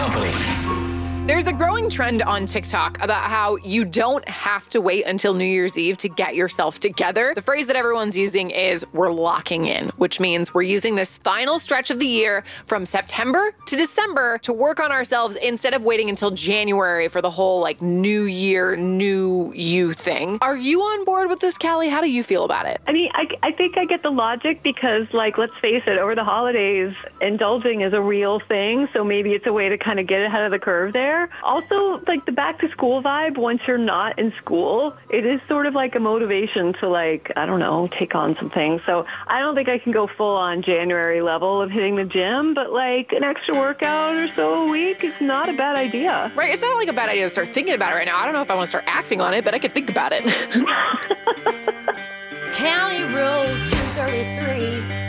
Company. There's a growing trend on TikTok about how you don't have to wait until New Year's Eve to get yourself together. The phrase that everyone's using is we're locking in, which means we're using this final stretch of the year from September to December to work on ourselves instead of waiting until January for the whole like New Year, new you thing. Are you on board with this, Callie? How do you feel about it? I mean, I think I get the logic because, like, let's face it, over the holidays, indulging is a real thing. So maybe it's a way to kind of get ahead of the curve there. Also, like the back to school vibe, once you're not in school, it is sort of like a motivation to, like, I don't know, take on some things. So I don't think I can go full on January level of hitting the gym, but like an extra workout or so a week is not a bad idea. Right. It's not like a bad idea to start thinking about it right now. I don't know if I want to start acting on it, but I could think about it. County Road 233.